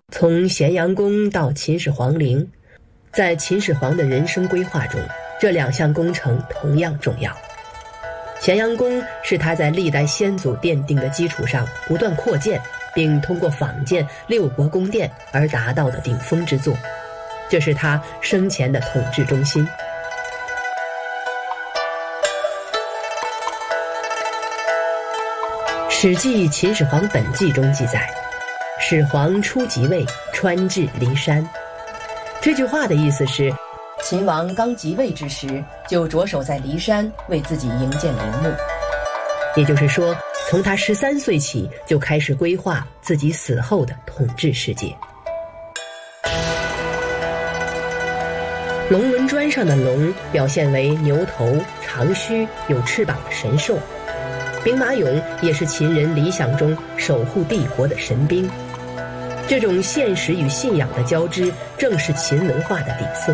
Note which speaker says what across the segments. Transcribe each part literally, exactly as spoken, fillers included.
Speaker 1: 从咸阳宫到秦始皇陵，在秦始皇的人生规划中，这两项工程同样重要。咸阳宫是他在历代先祖奠定的基础上不断扩建，并通过仿建六国宫殿而达到的顶峰之作，这是他生前的统治中心。《史记·秦始皇本纪》中记载，始皇初即位，穿至骊山。这句话的意思是，秦王刚即位之时，就着手在骊山为自己营建陵墓。也就是说，从他十三岁起，就开始规划自己死后的统治世界。龙纹砖上的龙表现为牛头、长须、有翅膀的神兽。兵马俑也是秦人理想中守护帝国的神兵。这种现实与信仰的交织，正是秦文化的底色。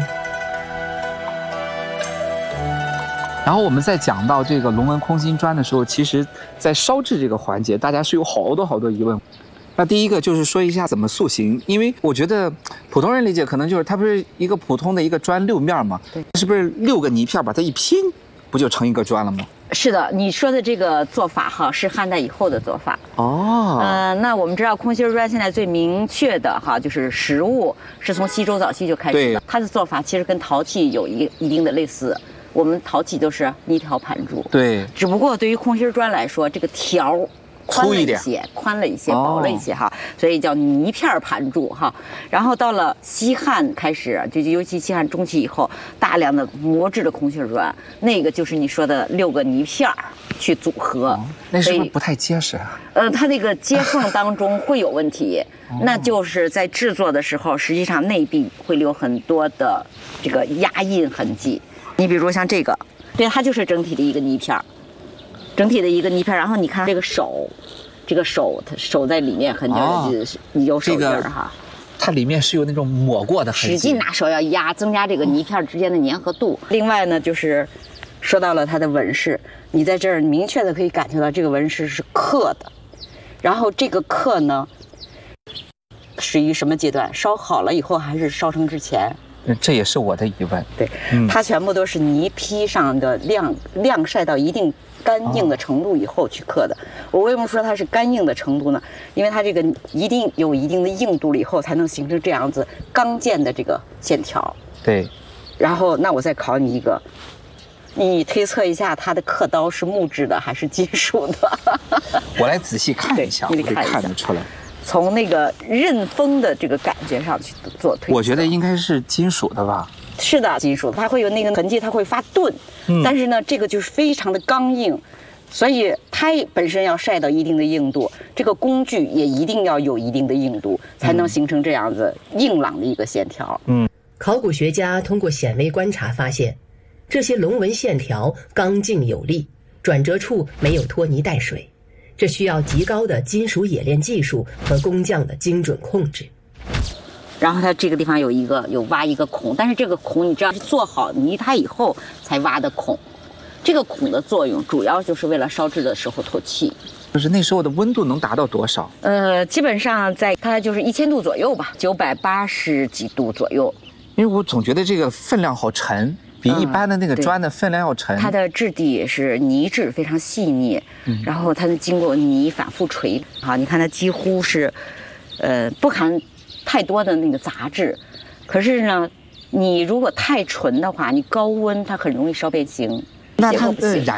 Speaker 2: 然后我们在讲到这个龙纹空心砖的时候，其实在烧制这个环节，大家是有好多好多疑问。那第一个就是说一下怎么塑形，因为我觉得普通人理解可能就是它不是一个普通的一个砖六面嘛，对，是不是六个泥片把它一拼，不就成一个砖了吗？
Speaker 3: 是的，你说的这个做法哈，是汉代以后的做法。
Speaker 2: 哦，
Speaker 3: 呃，那我们知道空心砖现在最明确的哈，就是实物是从西周早期就开始的，它的做法其实跟陶器有一一定的类似。我们陶器都是泥条盘柱，对，只不过对于空心砖来说，这个条宽了一些，宽了一些，薄了一些哈，所以叫泥片盘柱哈。然后到了西汉开始，就尤其西汉中期以后，大量的磨制的空心砖，那个就是你说的六个泥片去组合，哦、
Speaker 2: 那是不是不太结实啊？
Speaker 3: 呃，它那个接缝当中会有问题，哦、那就是在制作的时候，实际上内壁会留很多的这个压印痕迹。你比如像这个，对，它就是整体的一个泥片。整体的一个泥片，然后你看这个手，这个手它手在里面很
Speaker 2: 哦、
Speaker 3: 有手印哈、
Speaker 2: 这个，它里面是有那种抹过的痕迹，
Speaker 3: 使劲拿手要压，增加这个泥片之间的粘合度。另外呢，就是说到了它的纹饰，你在这儿明确的可以感觉到这个纹饰是刻的，然后这个刻呢，属于什么阶段？烧好了以后还是烧成之前？
Speaker 2: 这也是我的疑问。
Speaker 3: 对，嗯、它全部都是泥坯上的晾晾晒到一定干硬的程度以后去刻的。我为什么说它是干硬的程度呢？因为它这个一定有一定的硬度了以后，才能形成这样子刚健的这个线条。
Speaker 2: 对。
Speaker 3: 然后，那我再考你一个，你推测一下它的刻刀是木质的还是金属的？
Speaker 2: 我来仔细看一下，
Speaker 3: 你得看一下，
Speaker 2: 看得出来。
Speaker 3: 从那个刃锋的这个感觉上去做推测，
Speaker 2: 我觉得应该是金属的吧。
Speaker 3: 是的，金属，它会有那个痕迹，它会发钝。嗯，但是呢，这个就是非常的刚硬，所以它本身要晒到一定的硬度，这个工具也一定要有一定的硬度，才能形成这样子硬朗的一个线条。
Speaker 1: 嗯，考古学家通过显微观察发现，这些龙纹线条刚劲有力，转折处没有拖泥带水。这需要极高的金属冶炼技术和工匠的精准控制。
Speaker 3: 然后它这个地方有一个有挖一个孔，但是这个孔你知道是做好泥胎以后才挖的孔。这个孔的作用主要就是为了烧制的时候透气。
Speaker 2: 就是那时候的温度能达到多少？
Speaker 3: 呃，基本上在它就是一千度左右吧，九百八十几度左右。
Speaker 2: 因为我总觉得这个分量好沉。比一般的那个砖的分量要沉，
Speaker 3: 嗯、它的质地也是泥质，非常细腻，嗯、然后它经过泥反复锤，好，你看它几乎是，呃，不含太多的那个杂质，可是呢，你如果太纯的话，你高温它很容易烧变形，
Speaker 2: 那它的染